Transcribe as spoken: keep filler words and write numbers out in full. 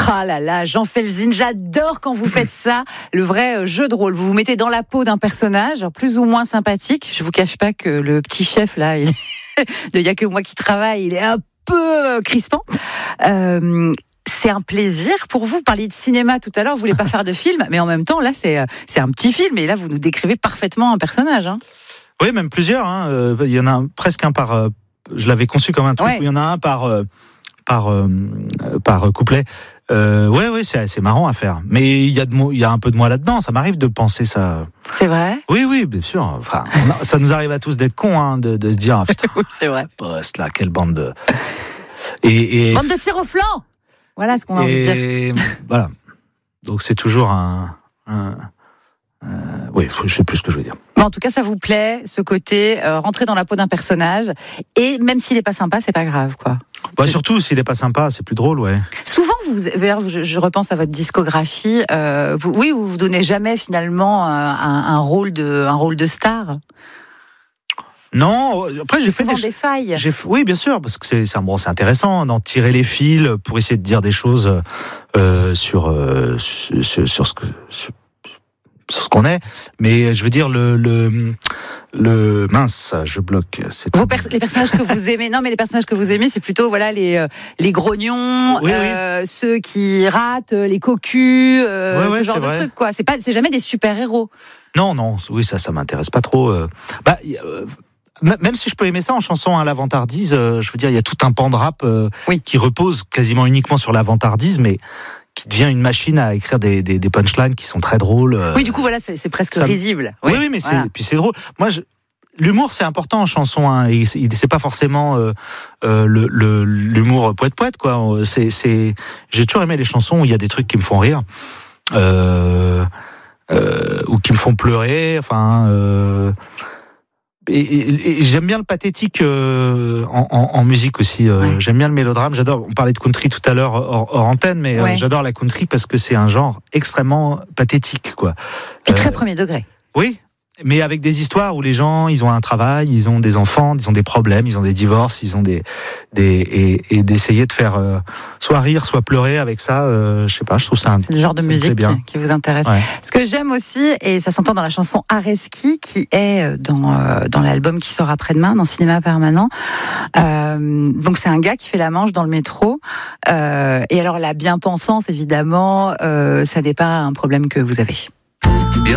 Ah là là, Jean Felzin, j'adore quand vous faites ça, le vrai jeu de rôle. Vous vous mettez dans la peau d'un personnage plus ou moins sympathique. Je vous cache pas que le petit chef là, il il y a que moi qui travaille, il est un peu crispant. Euh, c'est un plaisir pour vous. Vous parliez de cinéma tout à l'heure, vous voulez pas faire de film, mais en même temps là c'est c'est un petit film et là vous nous décrivez parfaitement un personnage. Hein. Oui, même plusieurs. Hein. Euh, il y en a un, presque un par. Euh, je l'avais conçu comme un truc. Ouais. Où il y en a un par euh, par euh, par couplet. Euh, ouais, ouais, c'est c'est marrant à faire. Mais il y a de il y a un peu de moi là-dedans. Ça m'arrive de penser ça. C'est vrai. Oui, oui, bien sûr. Enfin, a, ça nous arrive à tous d'être cons, hein, de, de se dire. Putain, oui, c'est vrai. Poste là, quelle bande de. Et, et... bande de tir au flanc. Voilà ce qu'on a envie de dire. Voilà. Donc c'est toujours un. un Euh, oui, je sais plus ce que je veux dire. Mais en tout cas, ça vous plaît, ce côté euh, rentrer dans la peau d'un personnage, et même s'il est pas sympa, c'est pas grave, quoi. Bah, surtout s'il est pas sympa, c'est plus drôle, ouais. Souvent, vous, je, je repense à votre discographie. Euh, vous, oui, vous vous donnez jamais finalement un, un rôle de, un rôle de star. Non, après j'ai fait souvent des, des failles. J'ai, oui, bien sûr, parce que c'est, c'est, bon, c'est intéressant d'en tirer les fils pour essayer de dire des choses euh, sur, euh, sur, sur, sur ce que. Sur, sur ce qu'on est, mais je veux dire le le le mince, je bloque. C'est Vos pers- les personnages que vous aimez, non mais les personnages que vous aimez, c'est plutôt voilà les euh, les grognons, oui, euh, oui. ceux qui ratent, les cocus, euh, ouais, ce ouais, genre de trucs quoi. C'est pas, c'est jamais des super héros. Non, non, oui, ça, ça m'intéresse pas trop. Euh. Bah, euh, même si je peux aimer ça en chanson à la vantardise, euh, je veux dire, il y a tout un pan de rap euh, oui. qui repose quasiment uniquement sur la vantardise, mais qui devient une machine à écrire des, des, des punchlines qui sont très drôles. Oui, du coup, voilà, c'est, c'est presque ça, risible. Oui, oui, oui mais voilà. c'est, puis c'est drôle. Moi, je, l'humour, c'est important en chanson. Hein, et c'est, c'est pas forcément euh, euh, le, le, l'humour poète-poète, quoi. C'est, c'est, j'ai toujours aimé les chansons où il y a des trucs qui me font rire. Euh, euh, ou qui me font pleurer. Enfin... Euh, Et, et, et j'aime bien le pathétique euh, en, en, en musique aussi. Euh, ouais. J'aime bien le mélodrame. J'adore. On parlait de country tout à l'heure hors, hors antenne, mais ouais. euh, j'adore la country parce que c'est un genre extrêmement pathétique, quoi. Puis très euh, premier degré. Oui, mais avec des histoires où les gens, ils ont un travail, ils ont des enfants, ils ont des problèmes, ils ont des divorces, ils ont des des et, et d'essayer de faire euh, soit rire, soit pleurer avec ça. Euh, je sais pas. Je trouve ça un, c'est le genre de musique qui, qui vous intéresse. Ouais. Ce que j'aime aussi, et ça s'entend dans la chanson Areski, qui est dans euh, dans l'album qui sort après-demain, dans Cinéma Permanent. Euh, donc c'est un gars qui fait la manche dans le métro. Euh, et alors la bien-pensance, évidemment, euh, ça n'est pas un problème que vous avez.